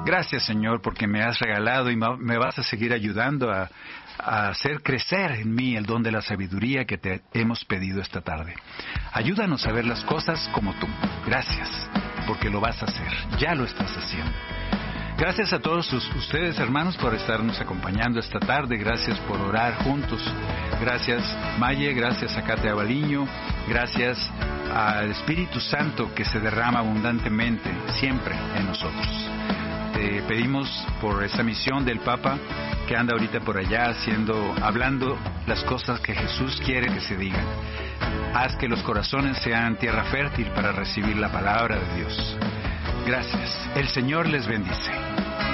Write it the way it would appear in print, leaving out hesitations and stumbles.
Gracias, Señor, porque me has regalado y me vas a seguir ayudando a hacer crecer en mí el don de la sabiduría que te hemos pedido esta tarde. Ayúdanos a ver las cosas como tú. Gracias, porque lo vas a hacer. Ya lo estás haciendo. Gracias a todos ustedes, hermanos, por estarnos acompañando esta tarde. Gracias por orar juntos. Gracias, Maye. Gracias a Katia Baliño. Gracias al Espíritu Santo que se derrama abundantemente siempre en nosotros. Te pedimos por esa misión del Papa que anda ahorita por allá hablando las cosas que Jesús quiere que se digan. Haz que los corazones sean tierra fértil para recibir la palabra de Dios. Gracias. El Señor les bendice.